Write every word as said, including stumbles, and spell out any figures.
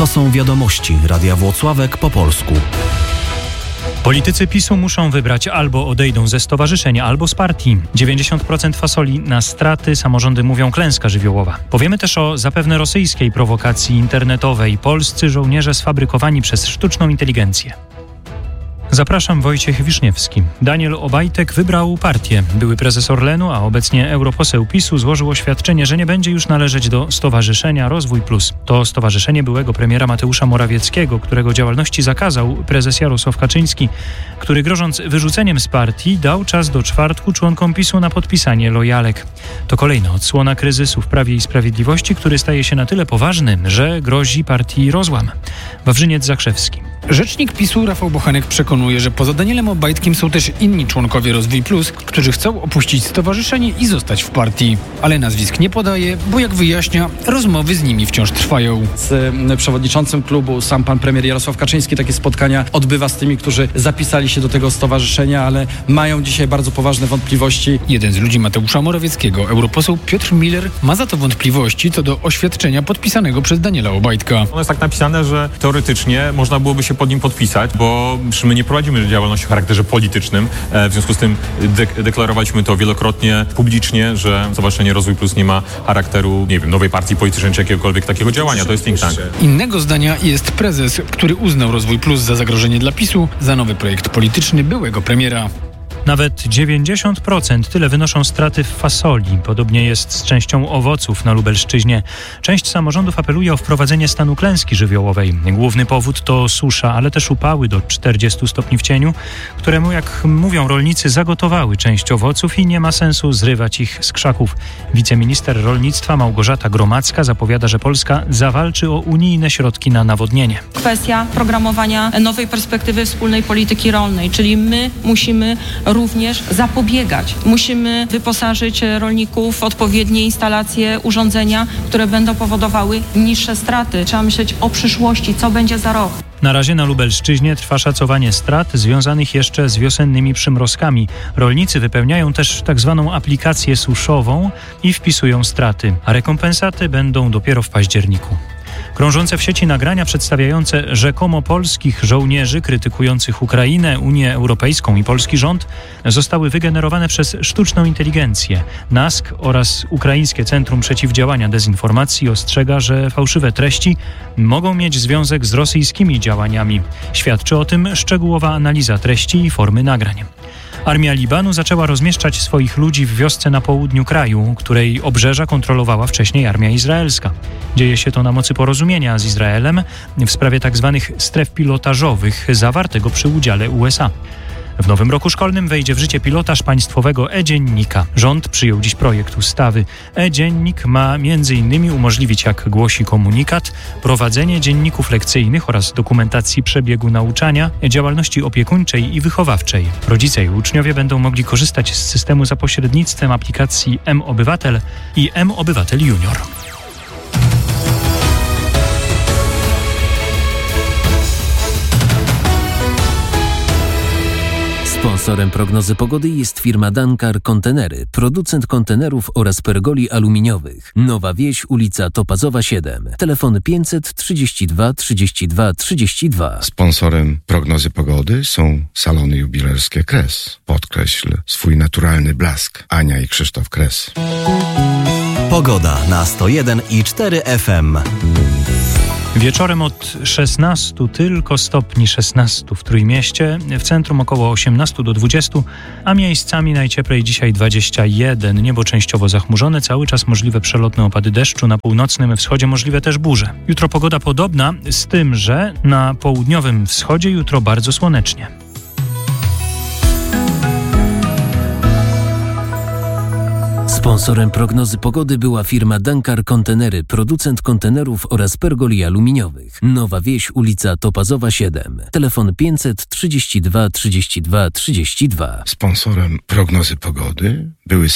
To są wiadomości Radia Włocławek po polsku. Politycy PiSu muszą wybrać: albo odejdą ze stowarzyszenia, albo z partii. dziewięćdziesiąt procent fasoli na straty, samorządy mówią klęska żywiołowa. Powiemy też o zapewne rosyjskiej prowokacji internetowej. Polscy żołnierze sfabrykowani przez sztuczną inteligencję. Zapraszam, Wojciech Wiszniewski. Daniel Obajtek wybrał partię. Były prezes Orlenu, a obecnie europoseł PiSu złożył oświadczenie, że nie będzie już należeć do Stowarzyszenia Rozwój Plus. To stowarzyszenie byłego premiera Mateusza Morawieckiego, którego działalności zakazał prezes Jarosław Kaczyński, który grożąc wyrzuceniem z partii dał czas do czwartku członkom PiSu na podpisanie lojalek. To kolejna odsłona kryzysu w Prawie i Sprawiedliwości, który staje się na tyle poważny, że grozi partii rozłam. Wawrzyniec Zakrzewski. Rzecznik PiSu Rafał Bochenek przekonuje, że poza Danielem Obajtkiem są też inni członkowie Rozwój Plus, którzy chcą opuścić stowarzyszenie i zostać w partii. Ale nazwisk nie podaje, bo jak wyjaśnia, rozmowy z nimi wciąż trwają. Z przewodniczącym klubu sam pan premier Jarosław Kaczyński takie spotkania odbywa z tymi, którzy zapisali się do tego stowarzyszenia, ale mają dzisiaj bardzo poważne wątpliwości. Jeden z ludzi Mateusza Morawieckiego, europoseł Piotr Miller, ma za to wątpliwości co do oświadczenia podpisanego przez Daniela Obajtka. Ono jest tak napisane, że teoretycznie można byłoby się pod nim podpisać, bo my nie prowadzimy działalności o charakterze politycznym. W związku z tym de- deklarowaliśmy to wielokrotnie publicznie, że Stowarzyszenie Rozwój Plus nie ma charakteru, nie wiem, nowej partii politycznej czy jakiegokolwiek takiego działania. To jest think tank. Innego zdania jest prezes, który uznał Rozwój Plus za zagrożenie dla PiSu, za nowy projekt polityczny byłego premiera. Nawet dziewięćdziesiąt procent tyle wynoszą straty w fasoli. Podobnie jest z częścią owoców na Lubelszczyźnie. Część samorządów apeluje o wprowadzenie stanu klęski żywiołowej. Główny powód to susza, ale też upały do czterdziestu stopni w cieniu, któremu, jak mówią rolnicy, zagotowały część owoców i nie ma sensu zrywać ich z krzaków. Wiceminister rolnictwa Małgorzata Gromacka zapowiada, że Polska zawalczy o unijne środki na nawodnienie. Kwestia programowania nowej perspektywy wspólnej polityki rolnej, czyli my musimy również zapobiegać. Musimy wyposażyć rolników w odpowiednie instalacje, urządzenia, które będą powodowały niższe straty. Trzeba myśleć o przyszłości, co będzie za rok. Na razie na Lubelszczyźnie trwa szacowanie strat związanych jeszcze z wiosennymi przymrozkami. Rolnicy wypełniają też tak zwaną aplikację suszową i wpisują straty, a rekompensaty będą dopiero w październiku. Krążące w sieci nagrania przedstawiające rzekomo polskich żołnierzy krytykujących Ukrainę, Unię Europejską i polski rząd zostały wygenerowane przez sztuczną inteligencję. NASK oraz Ukraińskie Centrum Przeciwdziałania Dezinformacji ostrzega, że fałszywe treści mogą mieć związek z rosyjskimi działaniami. Świadczy o tym szczegółowa analiza treści i formy nagrań. Armia Libanu zaczęła rozmieszczać swoich ludzi w wiosce na południu kraju, której obrzeża kontrolowała wcześniej armia izraelska. Dzieje się to na mocy porozumienia z Izraelem w sprawie tzw. stref pilotażowych zawartego przy udziale U S A. W nowym roku szkolnym wejdzie w życie pilotaż państwowego e-dziennika. Rząd przyjął dziś projekt ustawy. E-dziennik ma między innymi umożliwić, jak głosi komunikat, prowadzenie dzienników lekcyjnych oraz dokumentacji przebiegu nauczania, działalności opiekuńczej i wychowawczej. Rodzice i uczniowie będą mogli korzystać z systemu za pośrednictwem aplikacji M-Obywatel i M-Obywatel Junior. Sponsorem prognozy pogody jest firma Dankar Kontenery, producent kontenerów oraz pergoli aluminiowych. Nowa Wieś, ulica Topazowa siedem. Telefon pięćset trzydzieści dwa trzydzieści dwa trzydzieści dwa. Sponsorem prognozy pogody są salony jubilerskie Kres. Podkreśl swój naturalny blask. Ania i Krzysztof Kres. Pogoda na sto jeden i cztery F M. Wieczorem od szesnastu tylko stopni szesnastu w Trójmieście, w centrum około osiemnastu do dwudziestu, a miejscami najcieplej dzisiaj dwadzieścia jeden. Niebo częściowo zachmurzone, cały czas możliwe przelotne opady deszczu, na północnym wschodzie możliwe też burze. Jutro pogoda podobna, z tym, że na południowym wschodzie jutro bardzo słonecznie. Sponsorem prognozy pogody była firma Dankar Kontenery, producent kontenerów oraz pergoli aluminiowych. Nowa Wieś, ulica Topazowa siedem. Telefon pięćset trzydzieści dwa trzydzieści dwa trzydzieści dwa. Sponsorem prognozy pogody były